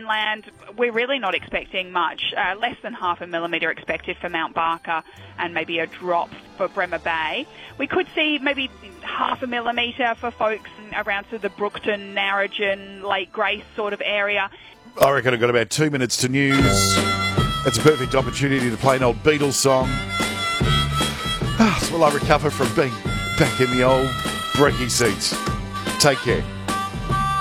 inland, we're really not expecting much. Less than half a millimetre expected for Mount Barker and maybe a drop for Bremer Bay. We could see maybe half a millimetre for folks around to the Brookton, Narrogin, Lake Grace sort of area. I reckon I've got about 2 minutes to news. It's a perfect opportunity to play an old Beatles song. Will I recover from being back in the old brekkie seats? Take care.